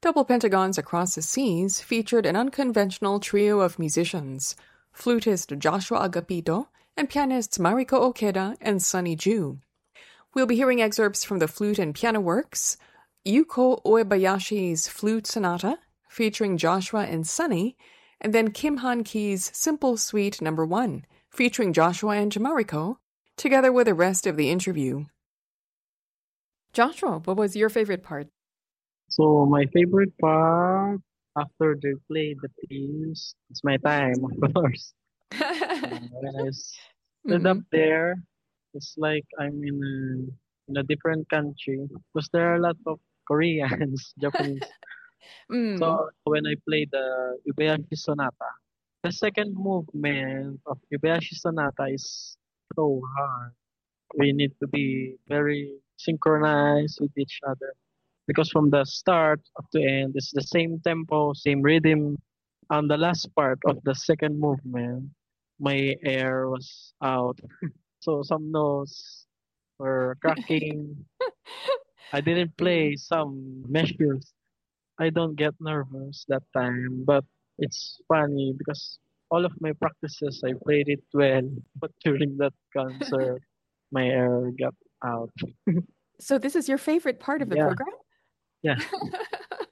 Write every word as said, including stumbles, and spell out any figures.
Double Pentagons Across the Seas featured an unconventional trio of musicians, flutist Joshua Agapito and pianists Mariko Okeda and Sunny Ju. We'll be hearing excerpts from the flute and piano works, Yuko Uebayashi's Flute Sonata, featuring Joshua and Sunny, and then Kim Han-ki's Simple Suite Number One, featuring Joshua and Mariko, together with the rest of the interview. Joshua, what was your favorite part? So my favorite part after they play the piece, it's my time, of course. Uh, when I stood up Mhm. there, it's like I'm in a, in a different country because there are a lot of Koreans, Japanese. Mm. So when I play the Ubeyashi Sonata, the second movement of Ubeyashi Sonata is so hard. We need to be very synchronized with each other because from the start up to end, it's the same tempo, same rhythm. On the last part of the second movement, my air was out. So some notes were cracking. I didn't Mm. play some measures. I don't get nervous that time, but it's funny because all of my practices I played it well, but during that concert, my air got out. So this is your favorite part of the Yeah, program? yeah.